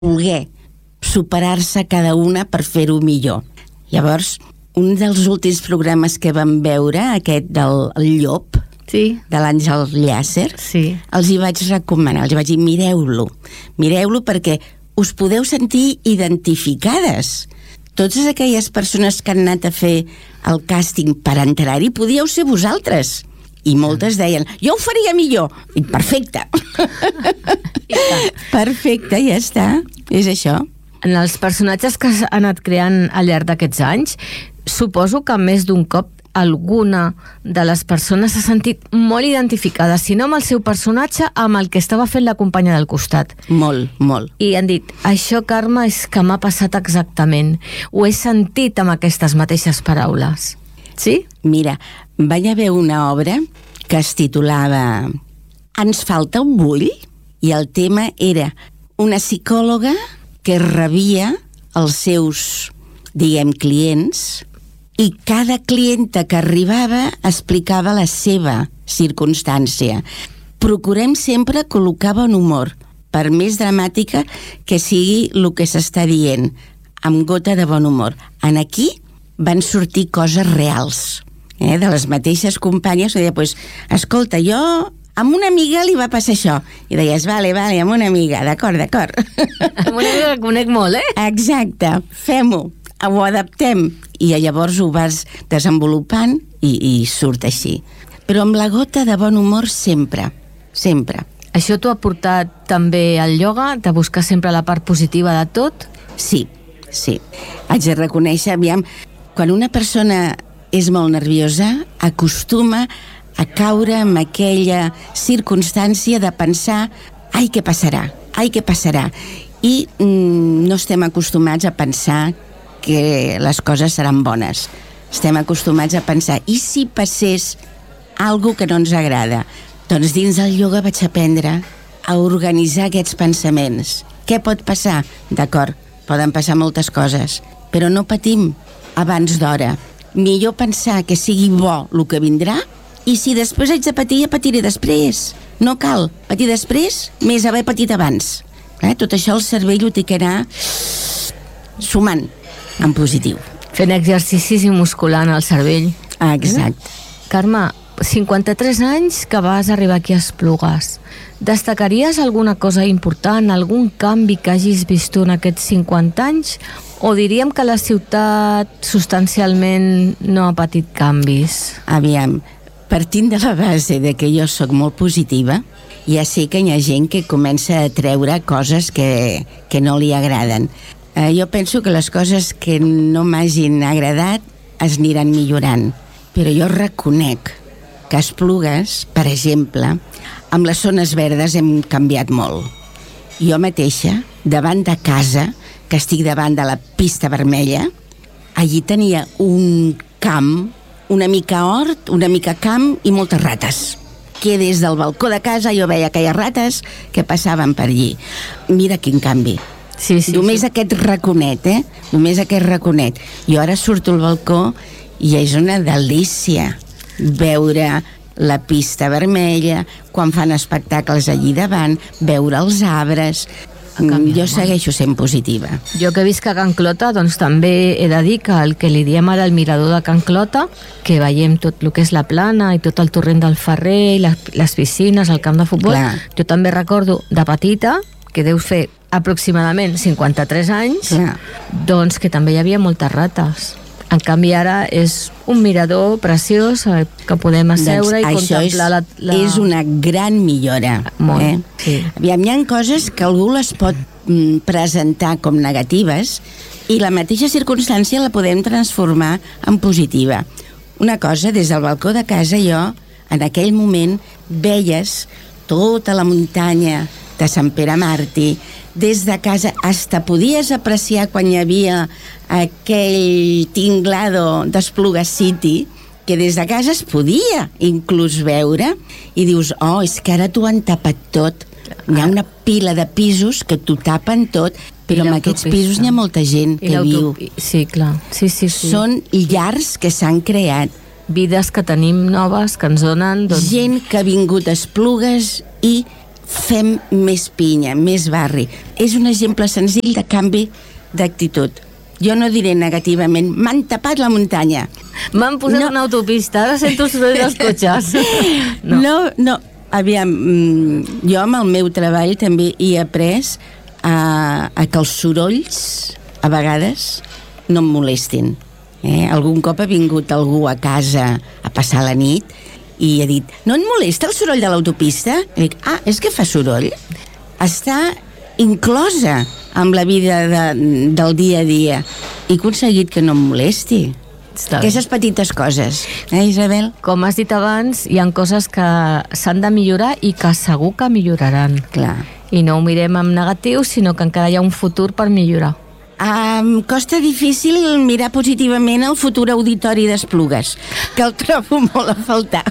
voler superar-se cada una per fer-ho millor. Llavors, un dels últims programes que vam veure, aquest del Llop, sí, de l'Àngel Llàcer, sí, els hi vaig recomanar, els hi vaig dir, mireu-lo perquè us podeu sentir identificades. Totes aquelles persones que han anat a fer el càsting per entrar-hi podíeu ser vosaltres. I moltes deien, jo ho faria millor. I perfecte. Perfecte, ja està. És això. En els personatges que s'han anat creant al llarg d'aquests anys, suposo que més d'un cop alguna de les persones s'ha sentit molt identificada, si no amb el seu personatge, amb el que estava fent la companya del costat. Molt, molt. I han dit, això, Carme, és que m'ha passat exactament. Ho he sentit amb aquestes mateixes paraules. Sí? Mira, va haver una obra que es titulava Ens falta un bull, i el tema era una psicòloga que rebia els seus, diguem, clients, i cada clienta que arribava explicava la seva circumstància. Procurem sempre col·locar bon humor, per més dramàtica que sigui el que s'està dient, amb gota de bon humor. En aquí van sortir coses reals, de les mateixes companyes. Deia, pues, escolta, jo amb una amiga li va passar això. I deies, vale, amb una amiga, d'acord. Amb una amiga que conec molt, Exacte, fem-ho, ho adaptem. I llavors ho vas desenvolupant i surt així. Però amb la gota de bon humor sempre. Això t'ho ha portat també al ioga, de buscar sempre la part positiva de tot? Sí. Haig de reconèixer, aviam, quan una persona és molt nerviosa, acostuma a caure en aquella circumstància de pensar ai, què passarà? I no estem acostumats a pensar que les coses seran bones. Estem acostumats a pensar, i si passés alguna que no ens agrada? Doncs dins del ioga vaig aprendre a organitzar aquests pensaments. Què pot passar? D'acord, poden passar moltes coses, però no patim abans d'hora. Millor pensar que sigui bo el que vindrà, i si després haig de patir, ja patiré després. No cal patir després, més haver patit abans. Tot això el cervell ho té que anar sumant en positiu. Fent exercicis i musculant el cervell. Exacte. Carme, 53 anys que vas arribar aquí a Esplugues. Destacaries alguna cosa important, algun canvi que hagis vist en aquests 50 anys? O diríem que la ciutat substancialment no ha patit canvis? Aviam, partint de la base de que jo sóc molt positiva, ja sé que hi ha gent que comença a treure coses que no li agraden. Jo penso que les coses que no m'hagin agradat es aniran millorant. Però jo reconec que a Esplugues, per exemple, amb les zones verdes hem canviat molt. Jo mateixa, davant de casa, que estic davant de la pista vermella, allí tenia un camp, una mica hort, una mica camp i moltes rates. Que des del balcó de casa jo veia aquelles rates que passaven per allí. Mira quin canvi. Sí. Només aquest raconet, Només aquest raconet. Jo ara surto al balcó i és una delícia veure la pista vermella, quan fan espectacles allí davant, veure els arbres. Jo segueixo sent positiva. Jo que visc a Can Clota, doncs també he de dir que el que li diem ara el mirador de Can Clota, que veiem tot el que és la plana i tot el torrent del Ferrer, i les piscines, el camp de futbol. Clar. Jo també recordo de petita, que deus fer aproximadament 53 anys, doncs que també hi havia moltes rates. En canvi ara és un mirador preciós que podem asseure i contemplar la... És una gran millora. Molt, sí. Aviam, hi ha coses que algú les pot presentar com negatives i la mateixa circumstància la podem transformar en positiva. Una cosa, des del balcó de casa jo, en aquell moment, veies tota la muntanya de Sant Pere Màrtir. Des de casa hasta podies apreciar quan hi havia aquell tinglado d'Esplugues City, que des de casa es podia inclús veure, i dius, és que ara t'ho han tapat tot. Hi ha una pila de pisos que t'ho tapen tot, però en aquests pisos hi ha molta gent que viu. Sí, clar. Sí. Són llars que s'han creat. Vides que tenim noves, que ens donen... Gent que ha vingut a Esplugues i fem més pinya, més barri. És un exemple senzill de canvi d'actitud. Jo no diré negativament, m'han tapat la muntanya. M'han posat una autopista, ara sento el soroll dels cotxes. No. Aviam, jo amb el meu treball també he après a que els sorolls, a vegades, no em molestin. Algun cop ha vingut algú a casa a passar la nit i ha dit, no et molesta el soroll de l'autopista? I dic, és que fa soroll. Està inclosa amb la vida del dia a dia. He aconseguit que no em molesti. Aquestes petites coses, Isabel? Com has dit abans, hi ha coses que s'han de millorar i que segur que milloraran. Clar. I no ho mirem en negatiu, sinó que encara hi ha un futur per millorar. Em costa difícil mirar positivament el futur auditori d'Esplugues, que el trobo molt a faltar.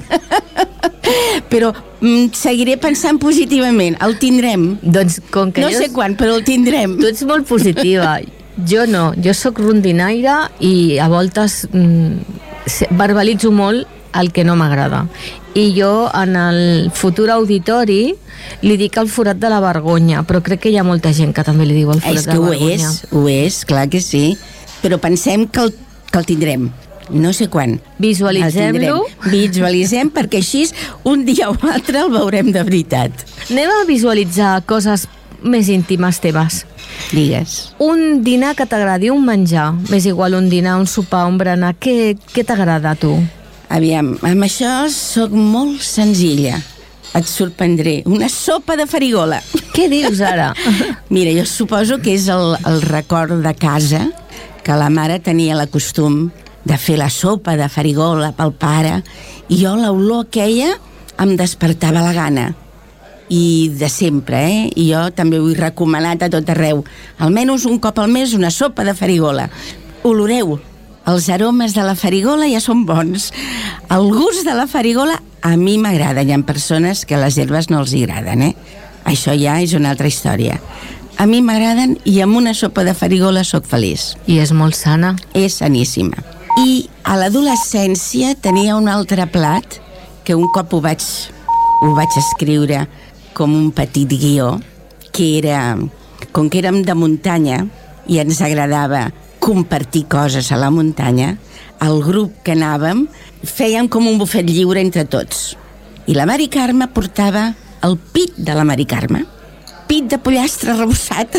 Però seguiré pensant positivament, el tindrem. Doncs com que no sé quan, però el tindrem. Tu ets molt positiva. Jo no, jo sóc rondinaire i a voltes verbalitzo molt el que no m'agrada. I jo en el futur auditori li dic el forat de la vergonya, però crec que hi ha molta gent que també li diu el forat de la vergonya. Ho és, clar que sí, però pensem que el tindrem. No sé quan. Visualitzem-lo. Visualitzem, perquè així un dia o altre el veurem de veritat. Anem a visualitzar coses més íntimes teves. Digues. Un dinar que t'agradi, un menjar. M'és igual un dinar, un sopar, un berenar. Què t'agrada a tu? Aviam, amb això sóc molt senzilla. Et sorprendré. Una sopa de farigola. Què dius ara? Mira, jo suposo que és el record de casa, que la mare tenia el costum de fer la sopa de farigola pel pare, i jo l'olor aquella em despertava la gana. I de sempre, I jo també ho he recomanat a tot arreu. Almenys un cop al mes una sopa de farigola. Oloreu, els aromes de la farigola ja són bons. El gust de la farigola a mi m'agrada. Hi ha persones que les herbes no els agraden, Això ja és una altra història. A mi m'agraden i amb una sopa de farigola sóc feliç. I és molt sana. És saníssima. I a l'adolescència tenia un altre plat que un cop ho vaig escriure com un petit guió, que era, com que érem de muntanya i ens agradava compartir coses a la muntanya, el grup que anàvem fèiem com un bufet lliure entre tots. I la Mari Carme portava el pit de la Mari Carme, pit de pollastre arrebossat.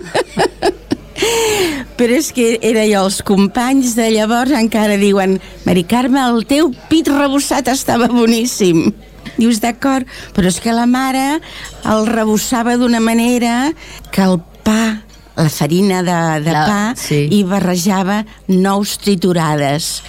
Però és que era jo, els companys de llavors encara diuen, Mari Carme, el teu pit arrebossat estava boníssim. Dius, d'acord, però és que la mare el rebossava d'una manera que el pa, la farina de pa, sí. I barrejava nous triturades,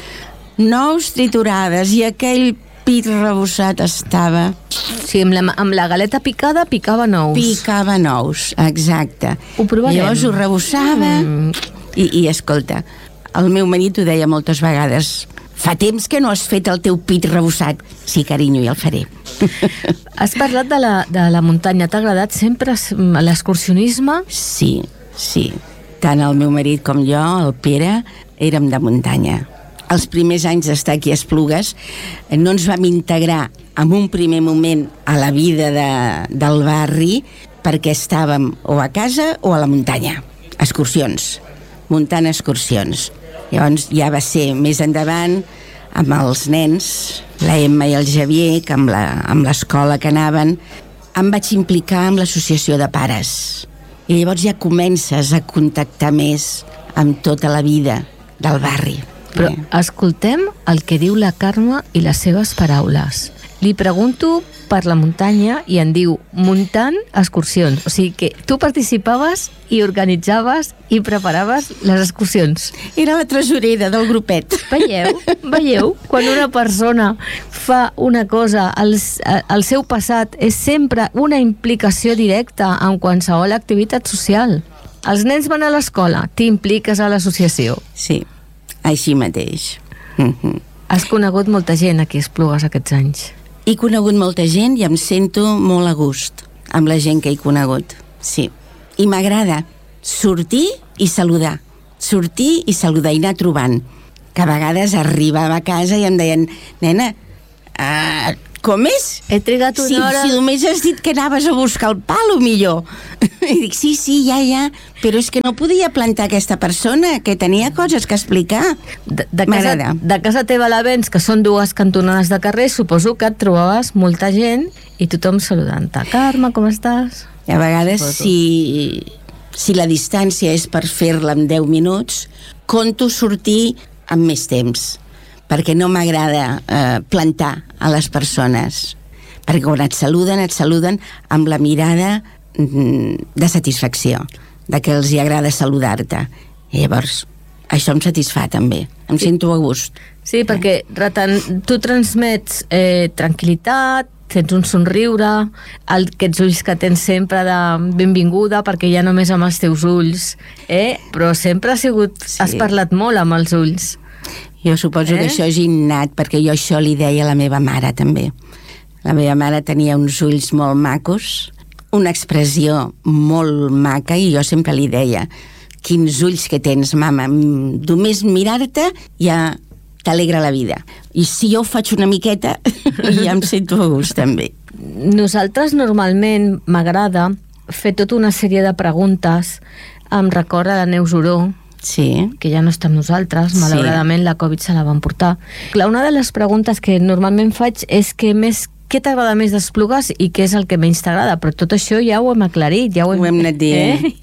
i aquell pit rebossat estava... Sí, amb la galeta picada picava nous. Picava nous, exacte. Ho provarem. Llavors ho rebossava i escolta, el meu marit ho deia moltes vegades, fa temps que no has fet el teu pit rebossat. Sí, carinyo, ja el faré. Has parlat de la muntanya. T'ha agradat sempre l'excursionisme? Sí. Tant el meu marit com jo, el Pere, érem de muntanya. Els primers anys d'estar aquí a Esplugues no ens vam integrar en un primer moment a la vida del barri perquè estàvem o a casa o a la muntanya. Excursions, muntant excursions. Llavors ja va ser més endavant amb els nens, la Emma i el Javier, que amb l'escola que anaven, em vaig implicar amb l'associació de pares. I llavors ja comences a contactar més amb tota la vida del barri. Però escoltem el que diu la Carme i les seves paraules. Li pregunto per la muntanya i em diu muntant excursions. O sigui que tu participaves i organitzaves i preparaves les excursions. Era la tresorera del grupet. Veieu? Quan una persona fa una cosa, el seu passat és sempre una implicació directa en qualsevol activitat social. Els nens van a l'escola, t'impliques a l'associació. Sí, així mateix. Has conegut molta gent aquí a Esplugues aquests anys. He conegut molta gent i em sento molt a gust amb la gent que he conegut, sí. I m'agrada sortir i saludar i anar trobant. Que a vegades arribava a casa i em deien, nena, Com és? He trigat una hora... Si només has dit que anaves a buscar el pa, millor. I dic, sí, ja, però és que no podia plantar aquesta persona, que tenia coses que explicar. De casa teva a l'Avenç, que són 2 cantonades de carrer, suposo que et trobaves molta gent i tothom saludant-te. Carme, com estàs? I a vegades, si la distància és per fer-la en 10 minuts, conto sortir amb més temps, perquè no m'agrada plantar a les persones, perquè quan et saluden amb la mirada de satisfacció, de que els hi agrada saludar-te. I llavors, això em satisfà també, em sento a gust. Sí, perquè tu transmets tranquil·litat, tens un somriure, aquests ulls que tens sempre de benvinguda, perquè ja només amb els teus ulls, però sempre has parlat molt amb els ulls. Jo suposo que això és innat, perquè jo això li deia a la meva mare també. La meva mare tenia uns ulls molt macos, una expressió molt maca, i jo sempre li deia, quins ulls que tens, mama, només mirar-te ja t'alegra la vida. I si jo ho faig una miqueta, ja em sento a gust també. Nosaltres normalment m'agrada fer tota una sèrie de preguntes. Em recorda la Neus Oró, que ja no està amb nosaltres, malauradament la Covid se la van portar. Clar, una de les preguntes que normalment faig és què t'agrada més d'Esplugues i què és el que menys t'agrada, però tot això ja ho hem aclarit, ja ho hem anat dient.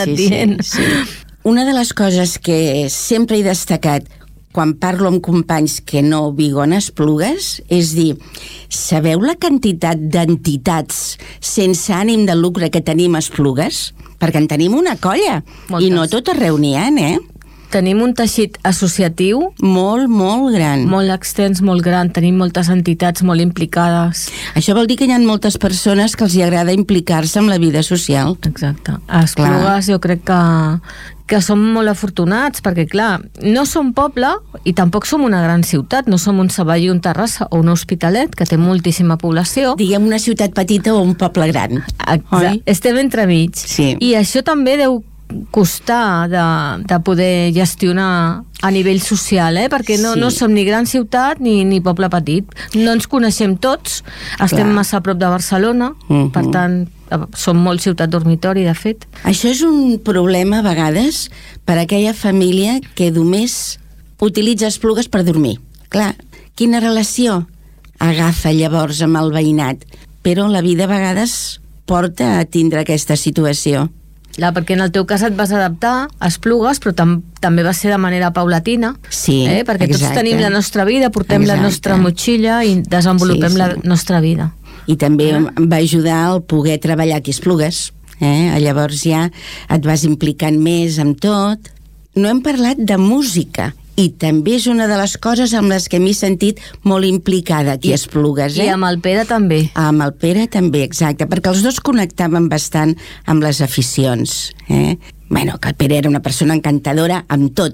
Sí. Una de les coses que sempre he destacat quan parlo amb companys que no viuen a Esplugues és dir, sabeu la quantitat d'entitats sense ànim de lucre que tenim a Esplugues? Perquè en tenim una colla. Moltes. I no totes reunien, Tenim un teixit associatiu molt, molt gran. Molt extens, molt gran. Tenim moltes entitats molt implicades. Això vol dir que hi ha moltes persones que els hi agrada implicar-se en la vida social. Exacte. A Esplugues jo crec que som molt afortunats, perquè clar, no som poble i tampoc som una gran ciutat, no som un Savallí, un Terrassa o un Hospitalet, que té moltíssima població. Diguem una ciutat petita o un poble gran. Exacte. Estem entremig. Sí. I això també deu costar de poder gestionar a nivell social, perquè no som ni gran ciutat ni poble petit. No ens coneixem tots, estem massa a prop de Barcelona, per tant som molt ciutat dormitori, de fet. Això és un problema a vegades per a aquella família que només utilitza Esplugues per dormir. Clar, quina relació agafa llavors amb el veïnat? Però la vida a vegades porta a tindre aquesta situació. Clar, perquè en el teu cas et vas adaptar a Esplugues, però també va ser de manera paulatina, perquè tots tenim la nostra vida, portem la nostra motxilla i desenvolupem la nostra vida. I també em va ajudar el poder treballar aquí a Esplugues. Llavors ja et vas implicant més amb tot. No hem parlat de música, i també és una de les coses amb les que m'he sentit molt implicada aquí a Esplugues. I amb el Pere també. Amb el Pere també, exacte, perquè els dos connectaven bastant amb les aficions. Bueno, que el Pere era una persona encantadora amb tot.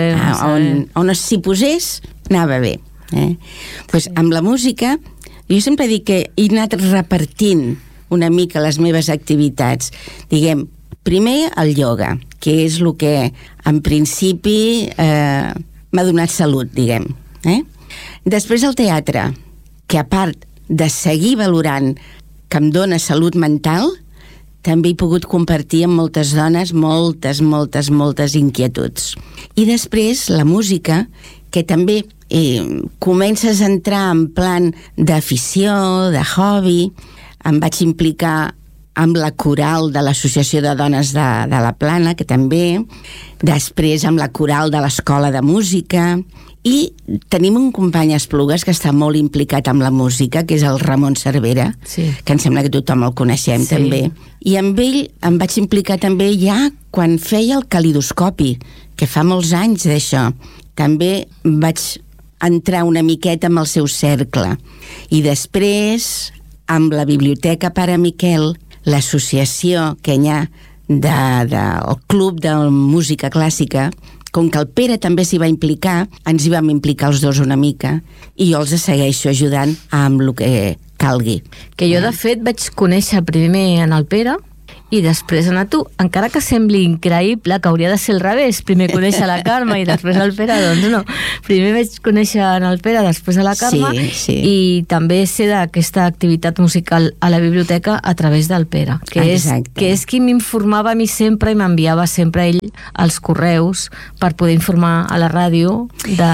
On s'hi posés, anava bé. Pues amb la música, jo sempre dic que he anat repartint una mica les meves activitats. Diguem, primer el ioga, que és el que en principi m'ha donat salut, diguem. Després el teatre, que a part de seguir valorant que em dona salut mental, també he pogut compartir amb moltes dones moltes inquietuds. I després la música, que també comences a entrar en plan d'afició, de hobby. Em vaig implicar amb la coral de l'Associació de Dones de la Plana, que també, després amb la coral de l'Escola de Música, i tenim un company a Esplugues que està molt implicat amb la música, que és el Ramon Cervera, que em sembla que tothom el coneixem també, i amb ell em vaig implicar també ja quan feia el calidoscopi, que fa molts anys d'això. També vaig entrar una miqueta amb el seu cercle, i després amb la Biblioteca Pare Miquel, l'associació que hi ha del Club de Música Clàssica, com que el Pere també s'hi va implicar, ens hi vam implicar els dos una mica, i jo els segueixo ajudant amb el que calgui. Que jo, de fet, vaig conèixer primer en el Pere, I després anar tu, encara que sembli increïble, que hauria de ser al revés, primer conèixer la Carme i després el Pere, doncs no. Primer vaig conèixer el Pere, després a la Carme, i també sé d'aquesta activitat musical a la biblioteca a través del Pere, que és qui m'informava a mi sempre i m'enviava sempre ell els correus per poder informar a la ràdio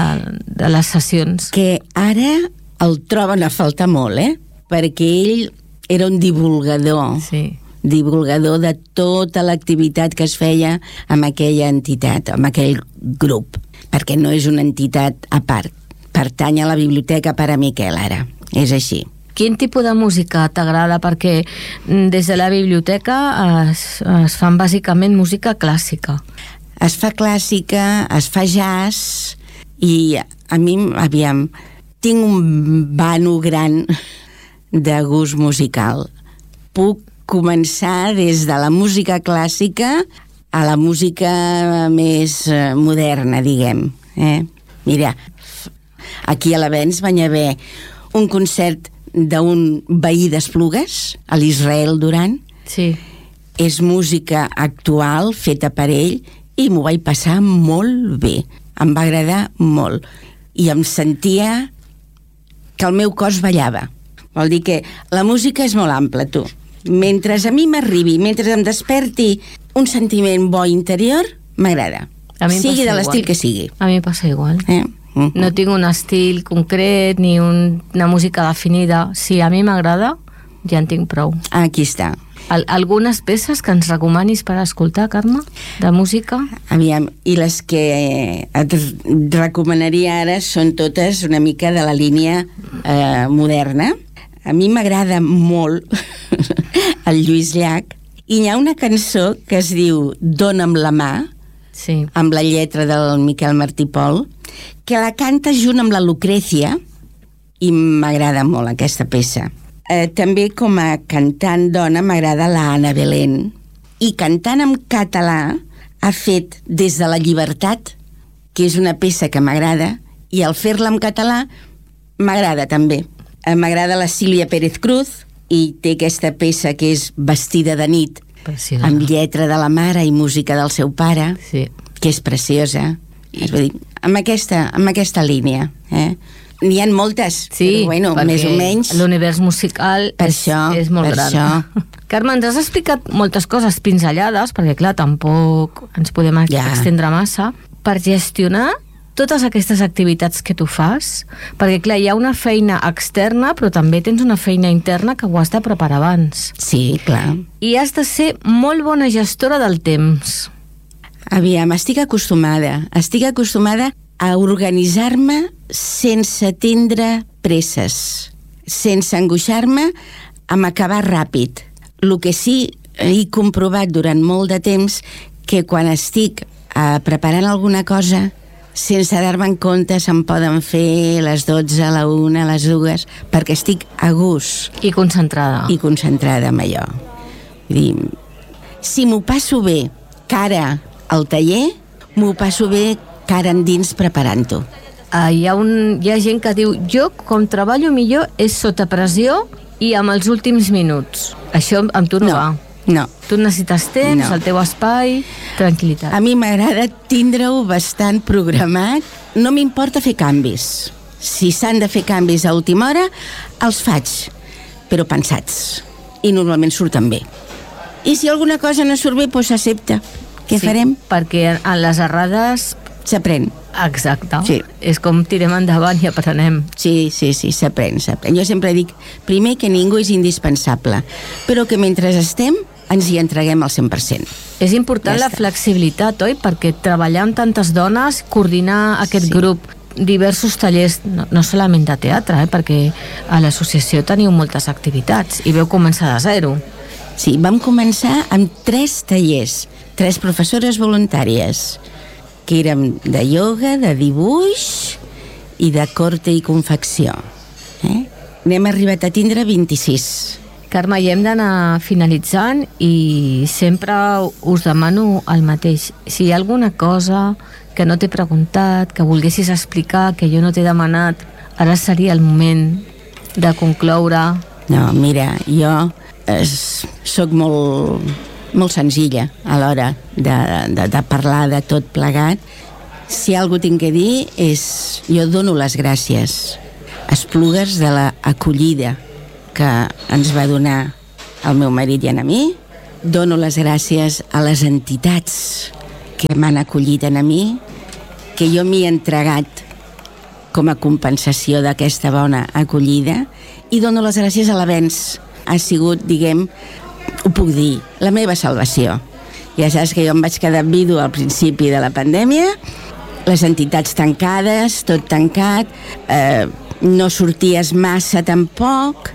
de les sessions. Que ara el troben a faltar molt, perquè ell era un divulgador. Sí. Divulgador de tota l'activitat que es feia amb aquella entitat, amb aquell grup, perquè no és una entitat a part, pertany a la Biblioteca Pare Miquel ara, és així. Quin tipus de música t'agrada? Perquè des de la biblioteca es fan bàsicament música clàssica. Es fa clàssica, es fa jazz, i a mi, tinc un vano gran de gust musical. Puc començar des de la música clàssica a la música més moderna, diguem. Mira, aquí a l'Avenç van haver un concert d'un veí d'Esplugues, a l'Israel Duran. Sí. És música actual, feta per ell, i m'ho vaig passar molt bé. Em va agradar molt. I em sentia que el meu cos ballava. Vol dir que la música és molt ampla, tu. Mentre a mi m'arribi, mentre em desperti un sentiment bo interior, m'agrada. Sigui de l'estil que sigui. A mi passa igual. No tinc un estil concret ni una música definida. Si a mi m'agrada, ja en tinc prou. Aquí està. Algunes peces que ens recomanis per escoltar, Carme, de música? Aviam, i les que et recomanaria ara són totes una mica de la línia moderna. A mi m'agrada molt el Lluís Llach, i hi ha una cançó que es diu Dóna'm la mà, sí, amb la lletra del Miquel Martí Pol, que la canta junt amb la Lucrecia, i m'agrada molt aquesta peça. També com a cantant dona m'agrada la Anna Belén, i cantant en català ha fet Des de la llibertat, que és una peça que m'agrada, i al fer-la en català m'agrada també. M'agrada la Sílvia Pérez Cruz, i té aquesta peça que és Vestida de nit, preciosa, amb lletra de la mare i música del seu pare, sí, que és preciosa. És a dir, amb aquesta línia. N'hi ha moltes, sí, però bueno, més o menys. L'univers musical és molt gran. Carme, ens has explicat moltes coses pinzellades, perquè clar, tampoc ens podem extendre massa, per gestionar totes aquestes activitats que tu fas, perquè clar, hi ha una feina externa, però també tens una feina interna que ho has de preparar abans. Sí, clar. I has de ser molt bona gestora del temps. Aviam, estic acostumada a organitzar-me sense tindre presses, sense angoixar-me amb acabar ràpid. El que sí he comprovat durant molt de temps, que quan estic preparant alguna cosa, sense dar-me en compte se'm poden fer les 12, la 1, les 2, perquè estic a gust. I concentrada. I concentrada en allò. Vull dir, si m'ho passo bé cara al taller, m'ho passo bé cara endins preparant-ho. Hi ha gent que diu, jo com treballo millor és sota pressió i amb els últims minuts. Això amb tu no va. No. Tu necessites temps, el teu espai, tranquil·litat. A mi m'agrada tindre-ho bastant programat. No m'importa fer canvis. Si s'han de fer canvis a última hora, els faig, però pensats. I normalment surten bé. I si alguna cosa no surt bé, doncs s'accepta. Què farem? Perquè en les errades s'aprèn. Exacte. Sí. És com tirem endavant i aprenem. Sí, s'aprèn. Jo sempre dic, primer, que ningú és indispensable, però que mentre estem ens hi entreguem al 100%. És important la flexibilitat, oi? Perquè treballar amb tantes dones, coordinar aquest grup, diversos tallers, no solament de teatre, perquè a l'associació teniu moltes activitats i veu començar de zero. Sí, vam començar amb 3 tallers, 3 professores voluntàries, que érem de ioga, de dibuix i de corte i confecció. N'hem arribat a tindre 26. Carme, ja hem d'anar finalitzant i sempre us demano el mateix. Si hi ha alguna cosa que no t'he preguntat, que volguessis explicar, que jo no t'he demanat, ara seria el moment de concloure. No, mira, jo soc molt molt senzilla a l'hora de parlar de tot plegat. Si algú tinc que dir és, jo dono les gràcies a Esplugues de l'acollida que ens va donar el meu marit i a mi. Dono les gràcies a les entitats que m'han acollit a mi, que jo m'hi he entregat com a compensació d'aquesta bona acollida, i dono les gràcies a l'Avenç. Ha sigut, diguem, ho puc dir, la meva salvació. Ja saps que jo em vaig quedar vidu al principi de la pandèmia, les entitats tancades, tot tancat, no sorties massa tampoc,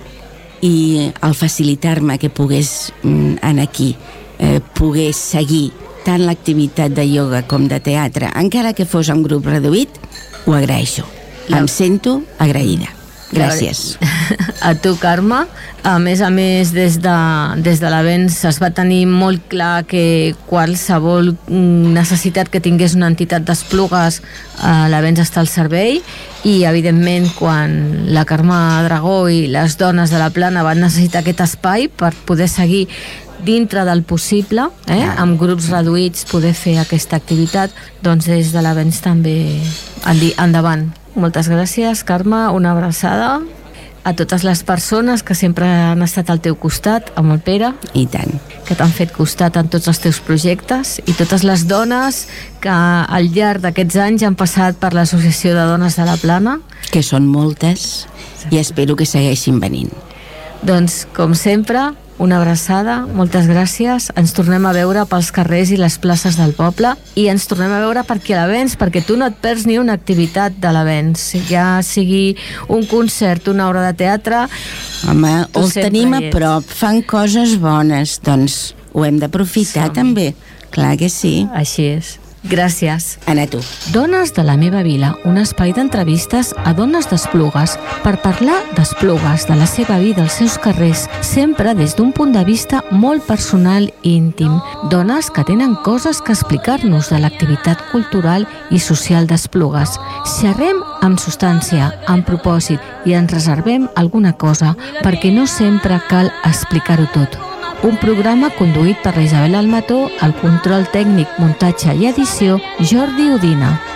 i al facilitar-me que pogués anar aquí, pogués seguir tant l'activitat de ioga com de teatre, encara que fos un grup reduït, ho agraeixo. Em sento agraïda. Gràcies. A tu, Carme. A més, des de l'Avenç es va tenir molt clar que qualsevol necessitat que tingués una entitat d'Esplugues, l'Avenç està al servei, i evidentment quan la Carme Dragó i les dones de la Plana van necessitar aquest espai per poder seguir dintre del possible, amb grups reduïts, poder fer aquesta activitat, doncs des de l'Avenç també endavant. Moltes gràcies, Carme, una abraçada a totes les persones que sempre han estat al teu costat, amb el Pere, i tant, que t'han fet costat en tots els teus projectes, i totes les dones que al llarg d'aquests anys han passat per l'Associació de Dones de la Plana, que són moltes, i espero que segueixin venint. Doncs, com sempre, una abraçada, moltes gràcies. Ens tornem a veure pels carrers i les places del poble, i ens tornem a veure per aquí a l'Avenç, perquè tu no et perds ni una activitat de l'Avenç, ja sigui un concert, una obra de teatre. Home, els tenim a prop, fan coses bones, doncs ho hem d'aprofitar també, clar que sí. Així és. Gràcies. A tu. Dones de la meva vila, un espai d'entrevistes a dones d'Esplugues per parlar d'Esplugues, de la seva vida, els seus carrers, sempre des d'un punt de vista molt personal i íntim. Dones que tenen coses que explicar-nos de l'activitat cultural i social d'Esplugues. Xerrem amb substància, amb propòsit, i ens reservem alguna cosa perquè no sempre cal explicar-ho tot. Un programa conduït per la Isabel Almató, el control tècnic, muntatge i edició, Jordi Udina.